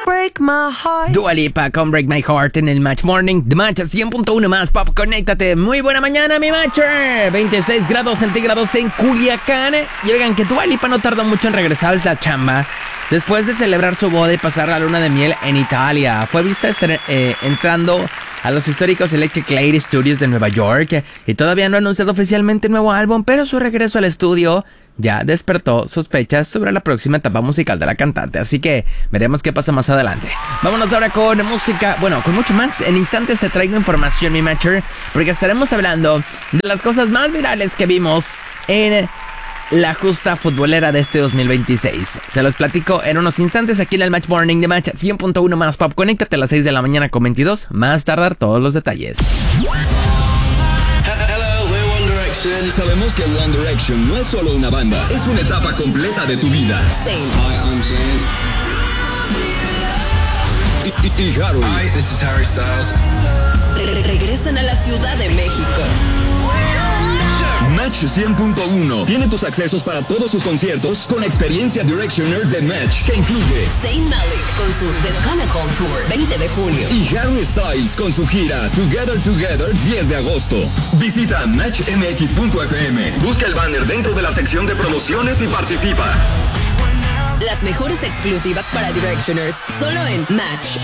Break my heart. Dua Lipa con Break My Heart en el Match Morning. The Match 100.1 más pop. Conéctate. Muy buena mañana, mi Matcher. 26 grados centígrados en Culiacán. Y oigan, que Dua Lipa no tardó mucho en regresar a la chamba después de celebrar su boda y pasar la luna de miel en Italia. Fue vista entrando a los históricos Electric Light Studios de Nueva York y todavía no ha anunciado oficialmente el nuevo álbum, pero su regreso al estudio ya despertó sospechas sobre la próxima etapa musical de la cantante, así que veremos qué pasa más adelante. Vámonos ahora con música, bueno, con mucho más. En instantes te traigo información, mi Matcher, porque estaremos hablando de las cosas más virales que vimos en la justa futbolera de este 2026. Se los platico en unos instantes aquí en el Match Morning de Match 100.1 más pop. Conéctate a las 6 de la mañana con 22. Más tardar todos los detalles. Sabemos que One Direction no es solo una banda, es una etapa completa de tu vida. Hi, I'm Zayn. Y Harry. Hi, this is Harry Styles. Regresan a la Ciudad de México. Match 100.1 tiene tus accesos para todos sus conciertos con experiencia Directioner de Match, que incluye Zayn Malik con su The Pinnacle Tour 20 de junio y Harry Styles con su gira Together 10 de agosto. Visita matchmx.fm, busca el banner dentro de la sección de promociones y participa. Las mejores exclusivas para Directioners solo en Match